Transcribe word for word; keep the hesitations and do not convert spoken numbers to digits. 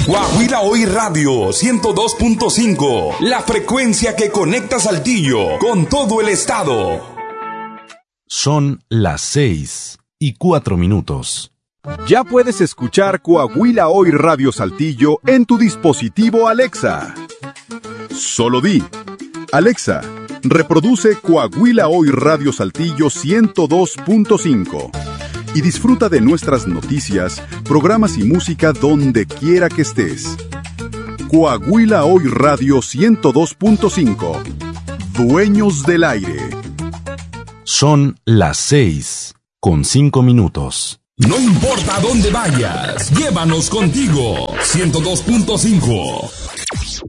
Coahuila Hoy Radio ciento dos punto cinco, la frecuencia que conecta Saltillo con todo el estado. Son las seis y cuatro minutos. Ya puedes escuchar Coahuila Hoy Radio Saltillo en tu dispositivo Alexa. Solo di: Alexa, reproduce Coahuila Hoy Radio Saltillo ciento dos punto cinco y disfruta de nuestras noticias, programas y música donde quiera que estés. Coahuila Hoy Radio ciento dos punto cinco. Dueños del aire. Son las seis con cinco minutos. No importa dónde vayas, llévanos contigo. ciento dos punto cinco.